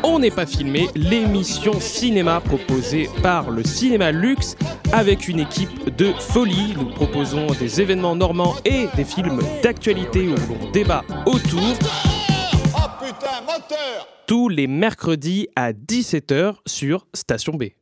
On n'est pas filmé, l'émission cinéma proposée par le Cinéma Luxe avec une équipe de folie. Nous proposons des événements normands et des films d'actualité où l'on débat autour. Oh putain, moteur! Tous les mercredis à 17h sur Station B.